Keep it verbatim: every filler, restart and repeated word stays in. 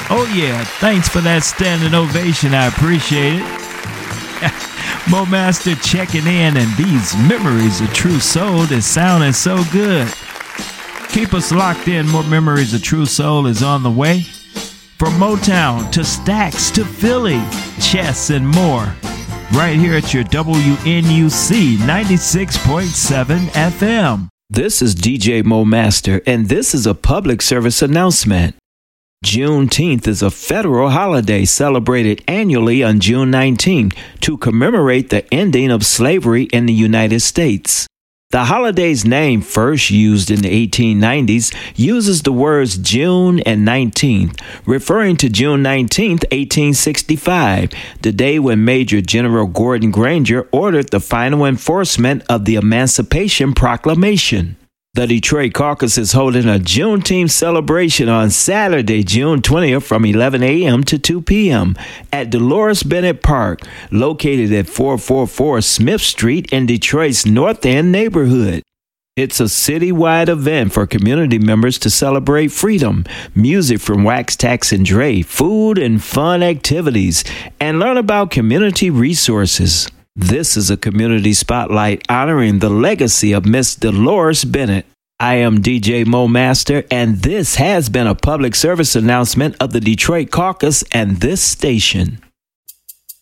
Oh, yeah. Thanks for that standing ovation. I appreciate it. Mo Master checking in, and these memories of True Soul is sounding so good. Keep us locked in. More Memories of True Soul is on the way. From Motown to Stax to Philly, chess, and more. Right here at your W N U C ninety-six point seven F M. This is D J Mo Master, and this is a public service announcement. Juneteenth is a federal holiday celebrated annually on June nineteenth to commemorate the ending of slavery in the United States. The holiday's name, first used in the eighteen nineties, uses the words June and nineteenth, referring to June nineteenth, eighteen sixty-five, the day when Major General Gordon Granger ordered the final enforcement of the Emancipation Proclamation. The Detroit Caucus is holding a Juneteenth celebration on Saturday, June twentieth from eleven a.m. to two p.m. at Dolores Bennett Park, located at four forty-four Smith Street in Detroit's North End neighborhood. It's a citywide event for community members to celebrate freedom, music from Wax, Tax, and Dre, food and fun activities, and learn about community resources. This is a community spotlight honoring the legacy of Miss Dolores Bennett. I am D J Mo Master, and this has been a public service announcement of the Detroit Caucus and this station.